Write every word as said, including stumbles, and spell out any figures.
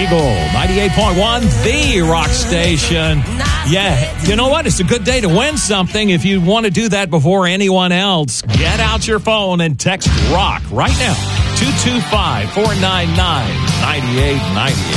Eagle, ninety-eight point one, the rock station. Yeah, you know what? It's a good day to win something. If you want to do that before anyone else, get out your phone and text ROCK right now. two two five, four nine nine, nine eight nine eight.